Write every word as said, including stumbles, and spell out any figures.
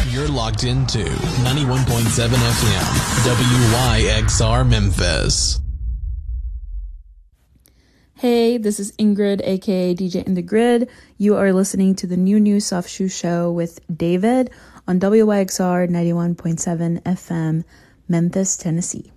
You're locked into ninety-one point seven F M, W Y X R Memphis. Hey, this is Ingrid, aka D J in the Grid. You are listening to the New New Soft Shoe Show with David on W Y X R ninety-one point seven F M, Memphis, Tennessee.